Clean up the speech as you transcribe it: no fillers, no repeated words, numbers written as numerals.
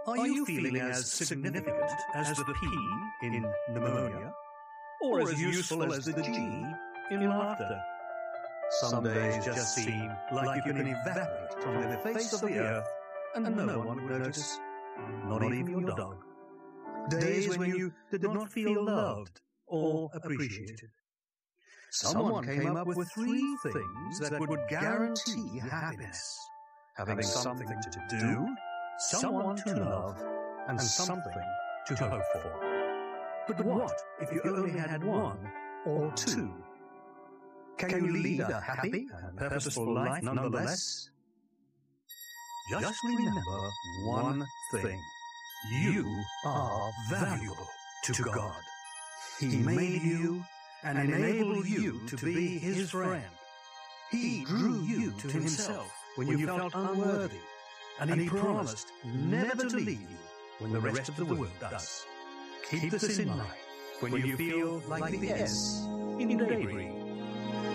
Are you feeling as significant as the P in pneumonia, or as useful as the G in laughter? Some days just seem like you can evaporate from the face of the earth and no one would notice, not even your dog. Days when you did not feel loved or appreciated. Someone came up with 3 things that would guarantee happiness. Having something to do, someone to love, and something to hope for. But what if you only had 1 or 2? Can you lead a happy and purposeful life nonetheless? Just remember one thing. You are valuable to God. He made you and enabled you to be His friend. He drew you to Himself when you felt unworthy, and He promised never to leave you when the rest of the world does. Keep this in mind when you feel like the S in Daybreak.